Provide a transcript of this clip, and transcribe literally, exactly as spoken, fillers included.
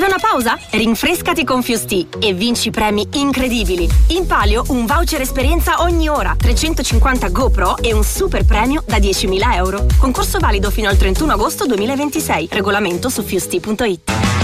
una pausa? Rinfrescati con Fusti e vinci premi incredibili. In palio un voucher esperienza ogni ora, trecentocinquanta GoPro e un super premio da diecimila euro. Concorso valido fino al trentuno agosto duemilaventisei. Regolamento su fusti punto it.